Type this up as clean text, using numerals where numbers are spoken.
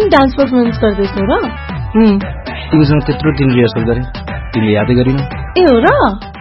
पनि dance performance गर्दैछौ र? तिमीसँग त्यत्रो दिन रिहर्सल गरे, तिमीले यादै गरिन। ए हो र?